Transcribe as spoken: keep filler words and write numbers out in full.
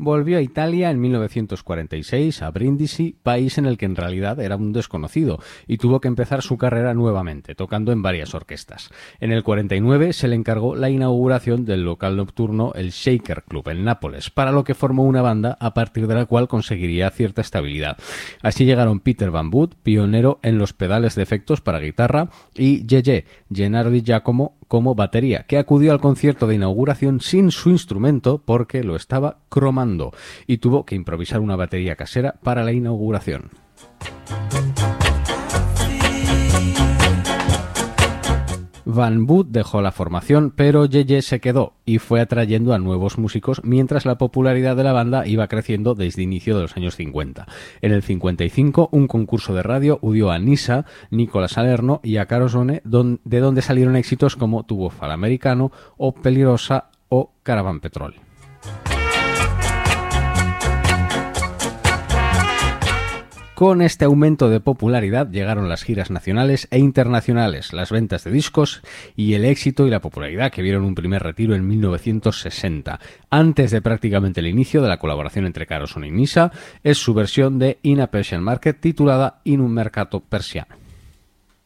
Volvió a Italia en mil novecientos cuarenta y seis, a Brindisi, país en el que en realidad era un desconocido, y tuvo que empezar su carrera nuevamente, tocando en varias orquestas. En el cuarenta y nueve se le encargó la inauguración del local nocturno el Shaker Club en Nápoles, para lo que formó una banda a partir de la cual conseguiría cierta estabilidad. Así llegaron Peter Van Boot, pionero en los pedales de efectos para guitarra, y Yeye, Gennaro Di Giacomo, como batería, que acudió al concierto de inauguración sin su instrumento porque lo estaba cromando y tuvo que improvisar una batería casera para la inauguración. Van Boot dejó la formación, pero Yeye se quedó y fue atrayendo a nuevos músicos mientras la popularidad de la banda iba creciendo desde inicio de los años cincuenta. En el cincuenta y cinco, un concurso de radio unió a Nisa, Nicola Salerno y a Carosone, de donde salieron éxitos como Tu voz al americano o Peligrosa o Caravan Petrol. Con este aumento de popularidad llegaron las giras nacionales e internacionales, las ventas de discos y el éxito y la popularidad que vieron un primer retiro en mil novecientos sesenta. Antes de prácticamente el inicio de la colaboración entre Carosone y Nisa, es su versión de In a Persian Market titulada In un mercato persiano.